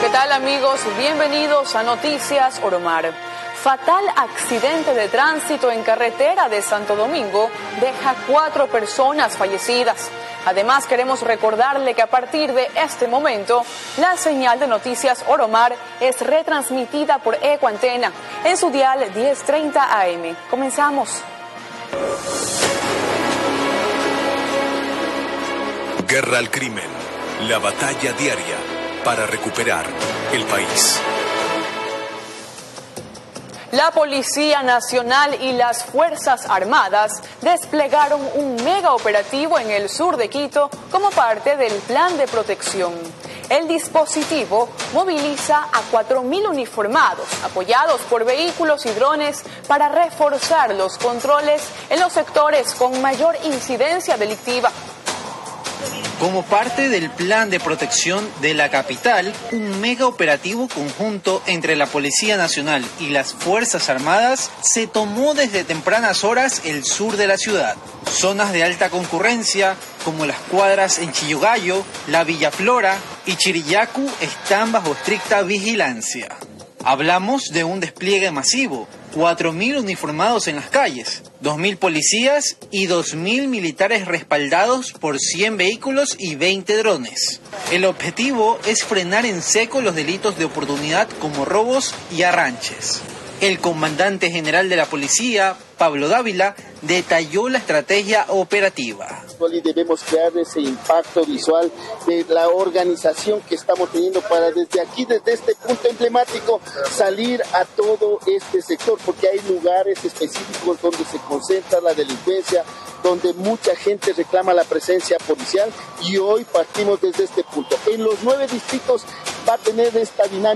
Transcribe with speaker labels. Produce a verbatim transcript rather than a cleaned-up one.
Speaker 1: ¿Qué tal, amigos? Bienvenidos a Noticias Oromar. Fatal accidente de tránsito en carretera de Santo Domingo deja cuatro personas fallecidas. Además, queremos recordarle que a partir de este momento, la señal de Noticias Oromar es retransmitida por Ecoantena en su dial diez treinta A M. Comenzamos.
Speaker 2: Guerra al crimen, la batalla diaria para recuperar el país.
Speaker 1: La Policía Nacional y las Fuerzas Armadas desplegaron un mega operativo en el sur de Quito como parte del plan de protección. El dispositivo moviliza a cuatro mil uniformados, apoyados por vehículos y drones, para reforzar los controles en los sectores con mayor incidencia delictiva.
Speaker 3: Como parte del plan de protección de la capital, un mega operativo conjunto entre la Policía Nacional y las Fuerzas Armadas se tomó desde tempranas horas el sur de la ciudad. Zonas de alta concurrencia, como las cuadras en Chillogallo, la Villa Flora y Chirillacu, están bajo estricta vigilancia. Hablamos de un despliegue masivo, cuatro mil uniformados en las calles, dos mil policías y dos mil militares respaldados por cien vehículos y veinte drones. El objetivo es frenar en seco los delitos de oportunidad como robos y arranches. El comandante general de la policía, Pablo Dávila, detalló la estrategia operativa.
Speaker 4: Y debemos crear ese impacto visual de la organización que estamos teniendo para desde aquí, desde este punto emblemático, salir a todo este sector, porque hay lugares específicos donde se concentra la delincuencia, donde mucha gente reclama la presencia policial, y hoy partimos desde este punto. En los nueve distritos va a tener esta dinámica.